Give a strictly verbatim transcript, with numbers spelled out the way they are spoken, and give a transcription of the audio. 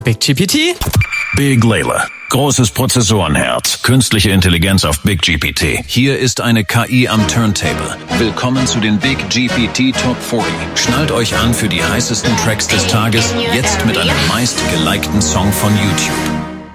Big G P T? Big Layla. Großes Prozessorenherz. Künstliche Intelligenz auf Big G P T. Hier ist eine K I am Turntable. Willkommen zu den Big G P T Top vierzig. Schnallt euch an für die heißesten Tracks des Tages. Jetzt mit einem meist gelikten Song von YouTube.